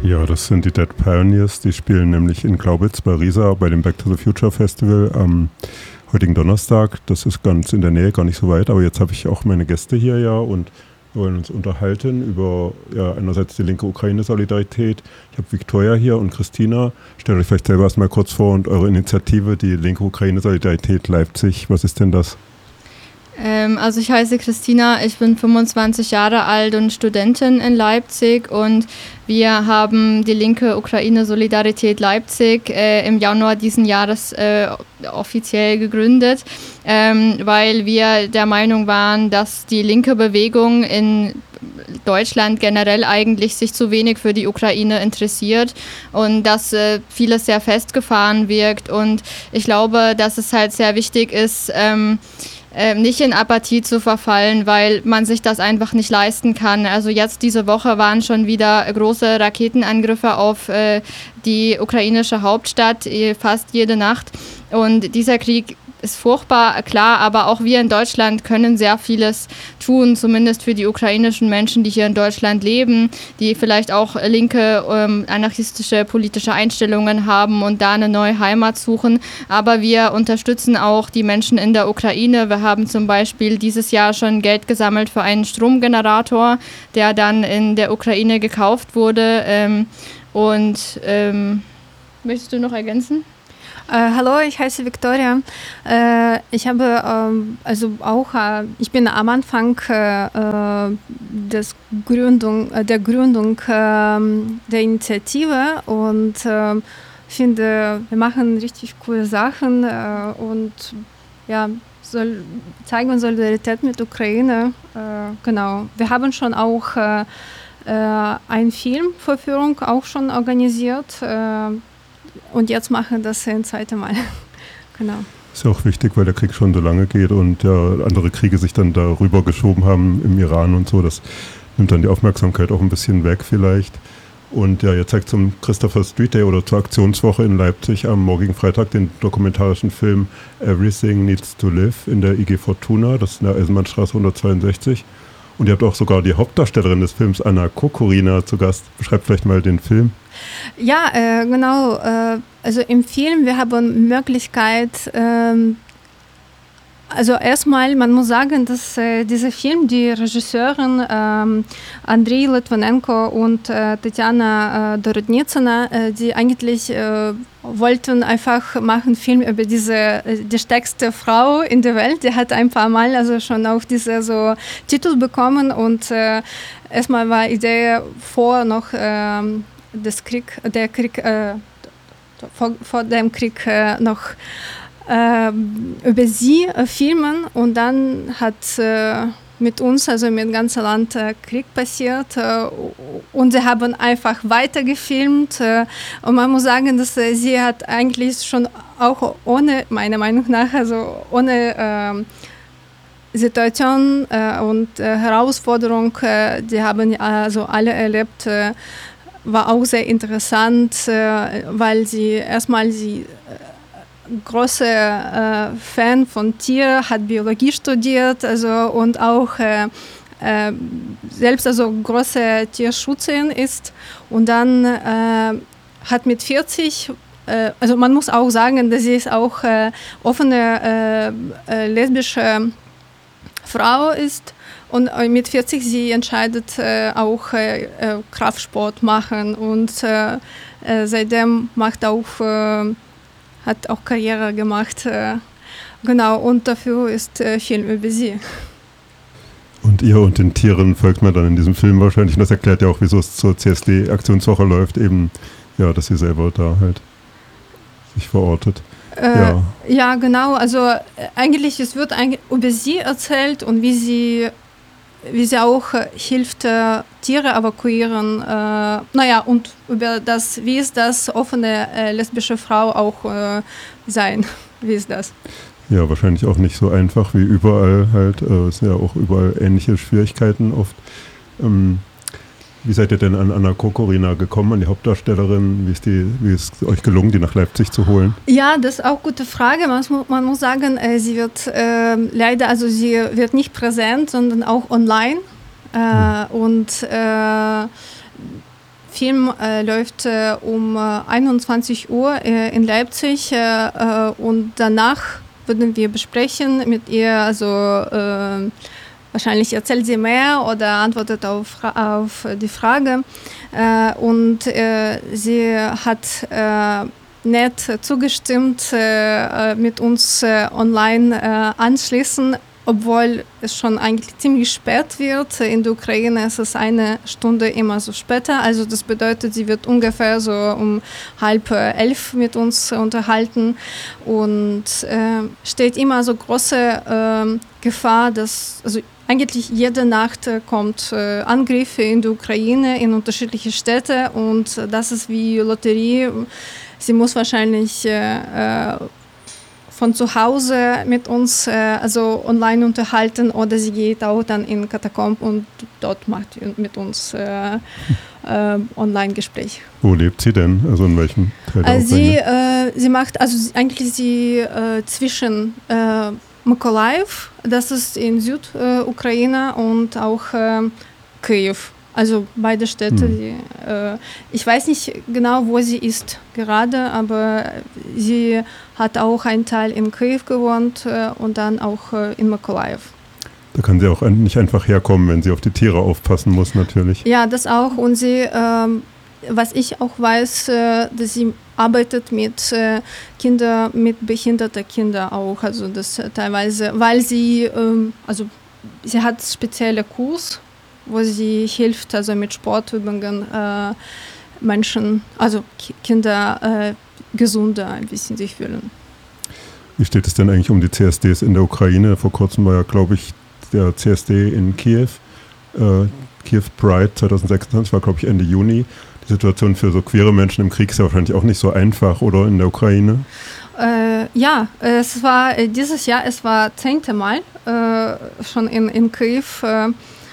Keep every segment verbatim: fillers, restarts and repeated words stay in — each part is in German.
Ja, das sind die Dead Pioneers, die spielen nämlich in Glaubitz bei Riesa bei dem Back to the Future Festival am heutigen Donnerstag. Das ist ganz in der Nähe, gar nicht so weit, aber jetzt habe ich auch meine Gäste hier ja und wir wollen uns unterhalten über ja, einerseits die linke Ukraine-Solidarität. Ich habe Viktoria hier und Christina. Stellt euch vielleicht selber erstmal kurz vor und eure Initiative, die linke Ukraine-Solidarität Leipzig. Was ist denn das? Ähm, also ich heiße Christina, ich bin fünfundzwanzig Jahre alt und Studentin in Leipzig und wir haben die linke Ukraine-Solidarität Leipzig äh, im Januar diesen Jahres äh, offiziell gegründet, ähm, weil wir der Meinung waren, dass die linke Bewegung in Deutschland generell eigentlich sich zu wenig für die Ukraine interessiert und dass äh, vieles sehr festgefahren wirkt und ich glaube, dass es halt sehr wichtig ist, ähm, Ähm, nicht in Apathie zu verfallen, weil man sich das einfach nicht leisten kann. Also jetzt diese Woche waren schon wieder große Raketenangriffe auf äh, die ukrainische Hauptstadt, äh, fast jede Nacht. Und dieser Krieg ist furchtbar, klar, aber auch wir in Deutschland können sehr vieles tun, zumindest für die ukrainischen Menschen, die hier in Deutschland leben, die vielleicht auch linke, ähm, anarchistische politische Einstellungen haben und da eine neue Heimat suchen. Aber wir unterstützen auch die Menschen in der Ukraine. Wir haben zum Beispiel dieses Jahr schon Geld gesammelt für einen Stromgenerator, der dann in der Ukraine gekauft wurde. Ähm, und ähm, möchtest du noch ergänzen? Äh, hallo, ich heiße Viktoria. Äh, ich habe ähm, also auch, äh, ich bin am Anfang äh, des Gründung, äh, der Gründung äh, der Initiative und äh, finde, wir machen richtig coole Sachen äh, und ja, soll, zeigen Solidarität mit Ukraine. Äh, genau. Wir haben schon auch äh, äh, eine Filmvorführung auch schon organisiert. Äh, Und jetzt machen das ein zweites Mal. Genau. Ist ja auch wichtig, weil der Krieg schon so lange geht und ja andere Kriege sich dann darüber geschoben haben im Iran und so. Das nimmt dann die Aufmerksamkeit auch ein bisschen weg vielleicht. Und ja, ihr zeigt zum Christopher Street Day oder zur Aktionswoche in Leipzig am morgigen Freitag den dokumentarischen Film Everything Needs to Live in der I G Fortuna, das ist in der Eisenbahnstraße hundertzweiundsechzig. Und ihr habt auch sogar die Hauptdarstellerin des Films, Anna Kokorina, zu Gast. Beschreibt vielleicht mal den Film. Ja, äh, genau. Äh, also im Film, wir haben Möglichkeit, ähm, also erstmal, man muss sagen, dass äh, dieser Film, die Regisseurin ähm, Andrei Litvinenko und äh, Tatjana äh, Dorodnitsina, äh, die eigentlich äh, wollten einfach machen Film über diese, äh, die stärkste Frau in der Welt. Die hat ein paar Mal also schon auch diese so Titel bekommen und äh, erstmal war die Idee vor noch ähm, des Krieg, der Krieg, äh, vor, vor dem Krieg äh, noch äh, über sie äh, filmen und dann hat äh, mit uns, also mit dem ganzen Land äh, Krieg passiert äh, und sie haben einfach weiter gefilmt äh, und man muss sagen, dass äh, sie hat eigentlich schon auch ohne, meiner Meinung nach, also ohne äh, Situation äh, und äh, Herausforderung, äh, die haben also alle erlebt, äh, war auch sehr interessant, äh, weil sie erstmal sie äh, große äh, Fan von Tier, hat Biologie studiert, also und auch äh, äh, selbst also große Tierschützerin ist und dann äh, hat mit vierzig, äh, also man muss auch sagen, dass sie ist auch äh, offene äh, äh, lesbische Frau ist. Und mit vierzig sie entscheidet äh, auch äh, äh, Kraftsport machen und äh, äh, seitdem macht auch äh, hat auch Karriere gemacht, äh, genau und dafür ist äh, Film über sie. Und ihr und den Tieren folgt man dann in diesem Film wahrscheinlich. Und das erklärt ja auch, wieso es zur C S D-Aktionswoche läuft, eben ja, dass sie selber da halt sich verortet. Äh, ja. ja, genau. Also äh, eigentlich es wird eigentlich über sie erzählt und wie sie wie sie auch äh, hilft, äh, Tiere evakuieren. Äh, naja, und über das, wie ist das offene äh, lesbische Frau auch äh, sein? Wie ist das? Ja, wahrscheinlich auch nicht so einfach wie überall halt. Äh, es sind ja auch überall ähnliche Schwierigkeiten oft. Ähm, wie seid ihr denn an Anna Kokorina gekommen, an die Hauptdarstellerin? Wie ist, die, wie ist es euch gelungen, die nach Leipzig zu holen? Ja, das ist auch eine gute Frage. Man, man muss sagen, äh, sie wird äh, leider, also sie wird nicht präsent, sondern auch online. Äh, hm. Und äh, Film äh, läuft äh, um äh, einundzwanzig Uhr äh, in Leipzig äh, äh, und danach würden wir besprechen mit ihr, also äh, wahrscheinlich erzählt sie mehr oder antwortet auf, auf die Frage. Äh, und äh, sie hat äh, nett zugestimmt, äh, mit uns äh, online äh, anschließen, obwohl es schon eigentlich ziemlich spät wird. In der Ukraine ist es eine Stunde immer so später. Also das bedeutet, sie wird ungefähr so um halb elf mit uns unterhalten. Und äh, steht immer so große äh, Gefahr, dass also eigentlich jede Nacht äh, kommt äh, Angriffe in der Ukraine in unterschiedliche Städte. Und das ist wie Lotterie. Sie muss wahrscheinlich äh, von zu Hause mit uns, äh, also online unterhalten, oder sie geht auch dann in Katakomb und dort macht sie mit uns äh, äh, Online-Gespräch. Wo lebt sie denn? Also in welchem Teil der also Ukraine? Sie, äh, sie macht, also sie, eigentlich sie äh, zwischen äh, Mykolaiv, das ist in Südukraine, äh, und auch äh, Kyiv. Also beide Städte. Hm. Die, äh, ich weiß nicht genau, wo sie ist gerade, aber sie hat auch einen Teil in Kyiv gewohnt äh, und dann auch äh, in Mykolaiv. Da kann sie auch ein, nicht einfach herkommen, wenn sie auf die Tiere aufpassen muss, natürlich. Ja, das auch. Und sie, äh, was ich auch weiß, äh, dass sie arbeitet mit äh, Kindern, mit behinderten Kindern auch. Also das äh, teilweise, weil sie, äh, also sie hat spezielle Kurs, wo sie hilft, also mit Sportübungen äh, Menschen, also Ki- Kinder äh, gesünder ein bisschen sich fühlen. Wie steht es denn eigentlich um die C S Ds in der Ukraine? Vor kurzem war ja, glaube ich, der C S D in Kiew. Äh, Kiew Pride zwanzig sechsundzwanzig war, glaube ich, Ende Juni. Die Situation für so queere Menschen im Krieg ist ja wahrscheinlich auch nicht so einfach, oder, in der Ukraine? Äh, ja, es war äh, dieses Jahr, es war zehnte Mal äh, schon in, in Kiew äh,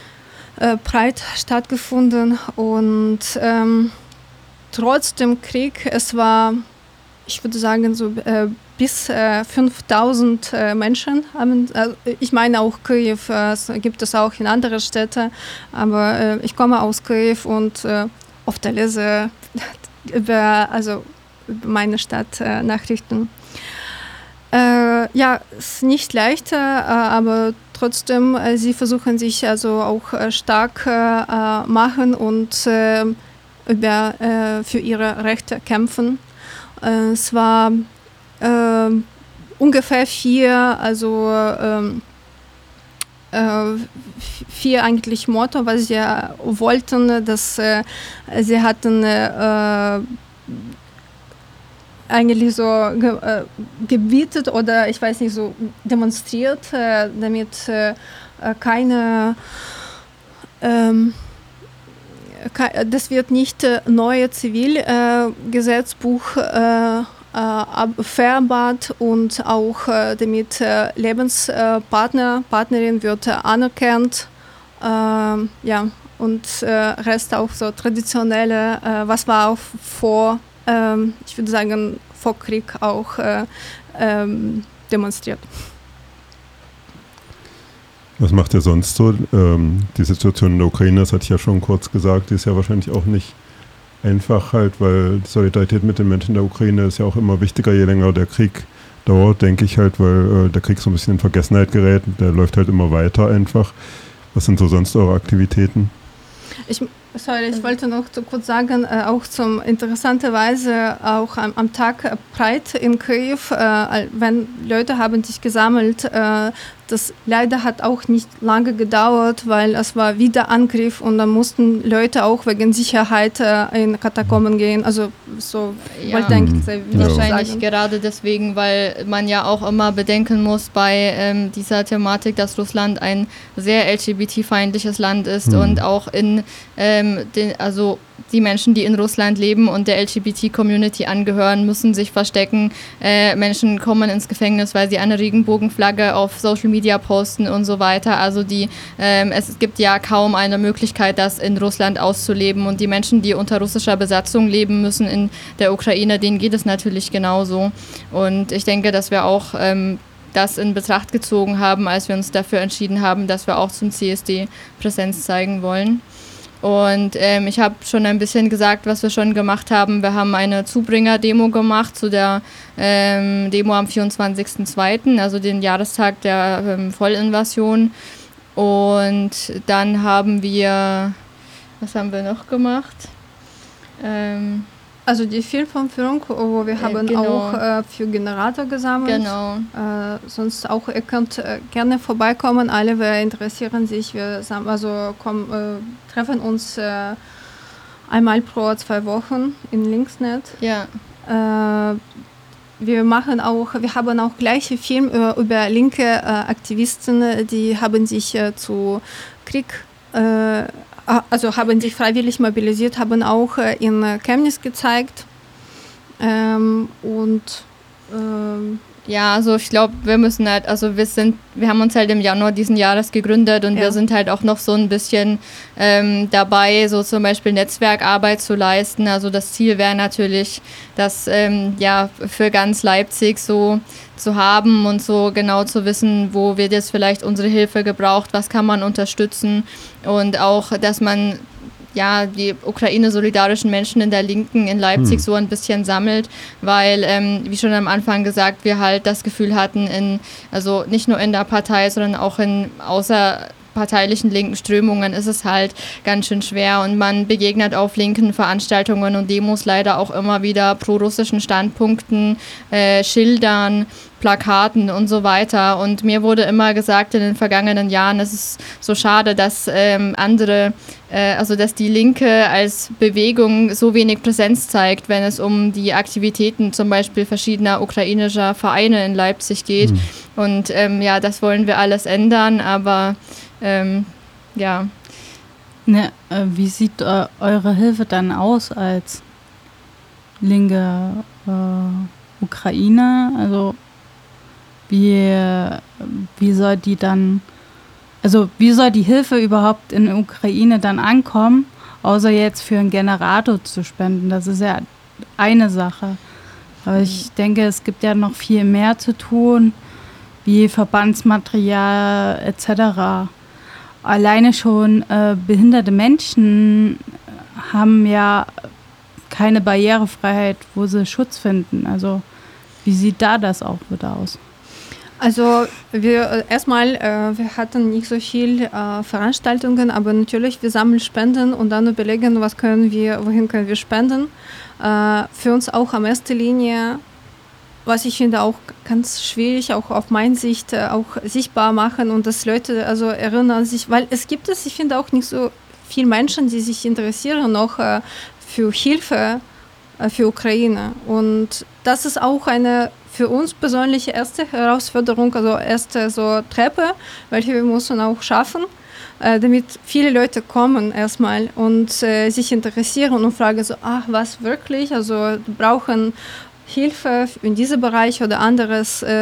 Pride stattgefunden, und ähm, trotz dem Krieg, es war, ich würde sagen, so äh, bis äh, fünftausend äh, Menschen haben, äh, ich meine auch Kyiw, äh, es gibt es auch in anderen Städten, aber äh, ich komme aus Kyiw und äh, oft lese über, also über meine Stadt äh, Nachrichten. Äh, ja, es ist nicht leicht, äh, aber trotzdem, äh, sie versuchen sich also auch äh, stark äh, machen und äh, über, äh, für ihre Rechte kämpfen. Äh, es war äh, ungefähr vier, also ähm, äh, vier eigentlich Motto, was sie wollten, dass äh, sie hatten äh, eigentlich so ge, äh, gebietet oder ich weiß nicht, so demonstriert, äh, damit äh, keine, ähm, ke- das wird nicht äh, neue Zivilgesetzbuch äh, äh, vereinbart und auch äh, damit äh, Lebenspartner, Partnerin wird äh, anerkannt, äh, ja, und äh, Rest auch so traditionelle, äh, was war auch vor Ähm, ich würde sagen, vor Krieg auch äh, ähm, demonstriert. Was macht ihr sonst so? Ähm, die Situation in der Ukraine, das hatte ich ja schon kurz gesagt, die ist ja wahrscheinlich auch nicht einfach halt, weil die Solidarität mit den Menschen der Ukraine ist ja auch immer wichtiger, je länger der Krieg dauert, denke ich halt, weil äh, der Krieg so ein bisschen in Vergessenheit gerät, der läuft halt immer weiter einfach. Was sind so sonst eure Aktivitäten? Ich, sorry, ich wollte noch so kurz sagen, äh, auch zum interessanterweise auch am, am Tag Pride in Kyiw, äh, wenn Leute haben sich gesammelt, äh, das leider hat auch nicht lange gedauert, weil es war wieder Angriff und dann mussten Leute auch wegen Sicherheit äh, in Katakomben gehen. Also so Ja. wollte eigentlich sehr Ja. Wahrscheinlich sagen. gerade deswegen, weil man ja auch immer bedenken muss bei ähm, dieser Thematik, dass Russland ein sehr L G B T-feindliches Land ist Mhm. und auch in ähm, den, also die Menschen, die in Russland leben und der L G B T-Community angehören, müssen sich verstecken. Äh, Menschen kommen ins Gefängnis, weil sie eine Regenbogenflagge auf Social Media posten und so weiter. Also die, ähm, es gibt ja kaum eine Möglichkeit, das in Russland auszuleben. Und die Menschen, die unter russischer Besatzung leben müssen in der Ukraine, denen geht es natürlich genauso. Und ich denke, dass wir auch ähm, das in Betracht gezogen haben, als wir uns dafür entschieden haben, dass wir auch zum C S D Präsenz zeigen wollen. Und ähm, ich habe schon ein bisschen gesagt, was wir schon gemacht haben. Wir haben eine Zubringer-Demo gemacht zu der ähm, Demo am vierundzwanzigsten zweiten, also den Jahrestag der ähm, Vollinvasion. Und dann haben wir, was haben wir noch gemacht? Ähm, Also die Filmvorführung, wo wir äh, haben genau. auch äh, für Generator gesammelt. Genau. Äh, sonst auch, ihr könnt äh, gerne vorbeikommen, alle, wer interessieren sich. Wir also komm, äh, treffen uns äh, einmal pro zwei Wochen in Linksnet. Ja. Äh, wir machen auch, wir haben auch gleiche Film äh, über linke äh, Aktivisten, die haben sich äh, zu Krieg äh, Also haben sich freiwillig mobilisiert, haben auch äh, in Chemnitz gezeigt. Ähm, und ähm, ja, also ich glaube, wir müssen halt, also wir sind, wir haben uns halt im Januar diesen Jahres gegründet und ja. wir sind halt auch noch so ein bisschen ähm, dabei, so zum Beispiel Netzwerkarbeit zu leisten. Also das Ziel wäre natürlich, das ähm, ja für ganz Leipzig so zu haben und so genau zu wissen, wo wird jetzt vielleicht unsere Hilfe gebraucht, was kann man unterstützen und auch, dass man ja, die Ukraine-solidarischen Menschen in der Linken in Leipzig hm. so ein bisschen sammelt, weil, ähm, wie schon am Anfang gesagt, wir halt das Gefühl hatten, in, also nicht nur in der Partei, sondern auch in außerparteilichen linken Strömungen ist es halt ganz schön schwer und man begegnet auf linken Veranstaltungen und Demos leider auch immer wieder pro-russischen Standpunkten, äh, Schildern, Plakaten und so weiter. Und mir wurde immer gesagt in den vergangenen Jahren, es ist so schade, dass ähm, andere, äh, also dass die Linke als Bewegung so wenig Präsenz zeigt, wenn es um die Aktivitäten zum Beispiel verschiedener ukrainischer Vereine in Leipzig geht. Mhm. Und ähm, ja, das wollen wir alles ändern, aber ähm, ja. Ne, äh, wie sieht äh, eure Hilfe dann aus als linke äh, Ukraine? Also Wie, wie soll die dann, also wie soll die Hilfe überhaupt in der Ukraine dann ankommen, außer jetzt für einen Generator zu spenden? Das ist ja eine Sache. Aber ich denke, es gibt ja noch viel mehr zu tun, wie Verbandsmaterial et cetera. Alleine schon äh, behinderte Menschen haben ja keine Barrierefreiheit, wo sie Schutz finden. Also wie sieht da das auch wieder aus? Also wir erstmal, äh, wir hatten nicht so viel äh, Veranstaltungen, aber natürlich wir sammeln Spenden und dann überlegen, was können wir, wohin können wir spenden. Äh, für uns auch am erster Linie, was ich finde auch ganz schwierig, auch auf meine Sicht äh, auch sichtbar machen und dass Leute also erinnern sich, weil es gibt es, ich finde auch nicht so viele Menschen, die sich interessieren noch äh, für Hilfe äh, für Ukraine und das ist auch eine für uns persönliche erste Herausforderung, also erste so Treppe, welche wir müssen auch schaffen, äh, damit viele Leute kommen erstmal und äh, sich interessieren und fragen so, ach, was wirklich, also brauchen Hilfe in diesem Bereich oder anderes, äh,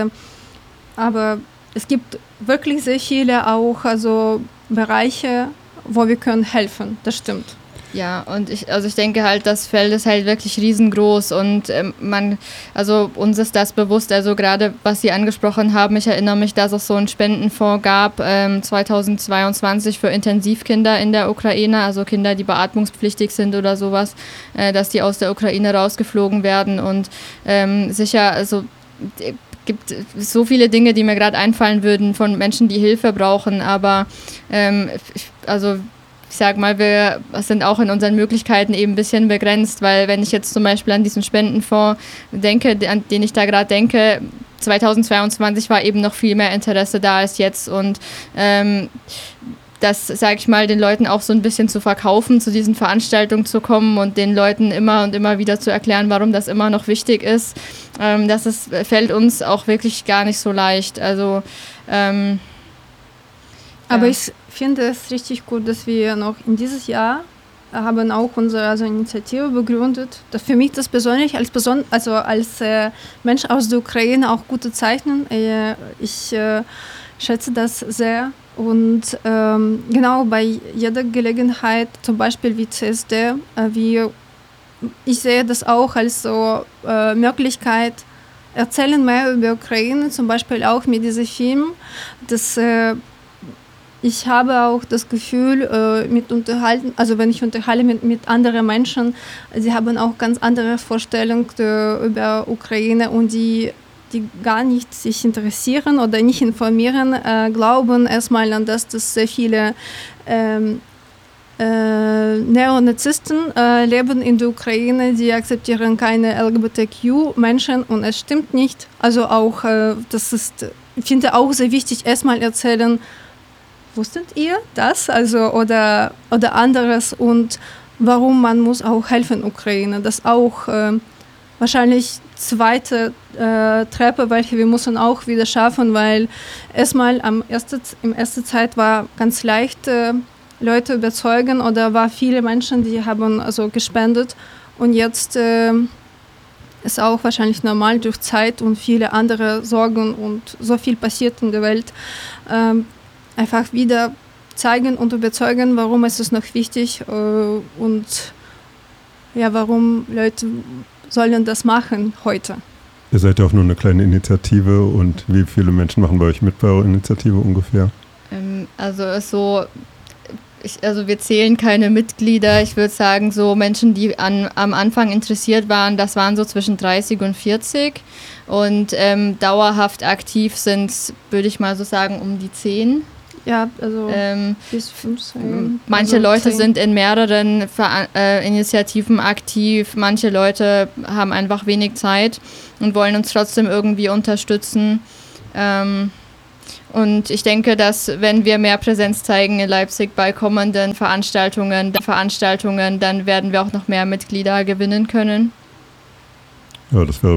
aber es gibt wirklich sehr viele auch also Bereiche, wo wir können helfen, das stimmt. Ja, und ich, also ich denke halt, das Feld ist halt wirklich riesengroß und ähm, man, also uns ist das bewusst, also gerade was Sie angesprochen haben, ich erinnere mich, dass es so einen Spendenfonds gab ähm, zweitausendzweiundzwanzig für Intensivkinder in der Ukraine, also Kinder, die beatmungspflichtig sind oder sowas, äh, dass die aus der Ukraine rausgeflogen werden und ähm, sicher, also gibt so viele Dinge, die mir gerade einfallen würden von Menschen, die Hilfe brauchen, aber ähm, ich, also ich sag mal, wir sind auch in unseren Möglichkeiten eben ein bisschen begrenzt, weil wenn ich jetzt zum Beispiel an diesen Spendenfonds denke, an den ich da gerade denke, zweitausendzweiundzwanzig war eben noch viel mehr Interesse da als jetzt und ähm, das, sage ich mal, den Leuten auch so ein bisschen zu verkaufen, zu diesen Veranstaltungen zu kommen und den Leuten immer und immer wieder zu erklären, warum das immer noch wichtig ist, ähm, das ist, fällt uns auch wirklich gar nicht so leicht. Also ähm, aber ja. ich finde es richtig gut, dass wir noch in dieses Jahr haben auch unsere also Initiative begründet. Das für mich das persönlich als Person, also als äh, Mensch aus der Ukraine auch gute Zeichen. Äh, ich äh, schätze das sehr und ähm, genau bei jeder Gelegenheit, zum Beispiel wie C S D, äh, wie ich sehe das auch als so äh, Möglichkeit, erzählen mehr über Ukraine, zum Beispiel auch mit diesem Film, das äh, ich habe auch das Gefühl, äh, mit unterhalten, also wenn ich unterhalte mit, mit anderen Menschen, sie haben auch ganz andere Vorstellungen äh, über Ukraine und die, die gar nicht sich interessieren oder nicht informieren, äh, glauben erstmal an das, dass sehr viele ähm, äh, Neonazisten äh, leben in der Ukraine, die akzeptieren keine L G B T Q-Menschen und es stimmt nicht. Also auch, äh, das ist, ich finde auch sehr wichtig, erstmal erzählen, wusstet ihr das? Also oder, oder anderes und warum man muss auch helfen Ukraine. Das auch äh, wahrscheinlich zweite äh, Treppe, welche wir müssen auch wieder schaffen, weil erstmal am ersten, im ersten Zeit war ganz leicht äh, Leute überzeugen oder war viele Menschen, die haben also gespendet und jetzt äh, ist auch wahrscheinlich normal durch Zeit und viele andere Sorgen und so viel passiert in der Welt, äh, einfach wieder zeigen und überzeugen, warum ist es noch wichtig äh, und ja, warum Leute sollen das machen heute. Ihr seid ja auch nur eine kleine Initiative und wie viele Menschen machen bei euch mit bei eurer Initiative ungefähr? Ähm, also ist so, ich, also wir zählen keine Mitglieder. Ich würde sagen, so Menschen, die an, am Anfang interessiert waren, das waren so zwischen dreißig und vierzig und ähm, dauerhaft aktiv sind, würde ich mal so sagen, um die zehn. Ja, also ähm, bis fünfzehn. Manche also Leute zehn. sind in mehreren Ver- äh, Initiativen aktiv, manche Leute haben einfach wenig Zeit und wollen uns trotzdem irgendwie unterstützen. Ähm, und ich denke, dass wenn wir mehr Präsenz zeigen in Leipzig bei kommenden Veranstaltungen, Veranstaltungen, dann werden wir auch noch mehr Mitglieder gewinnen können. Ja, das wäre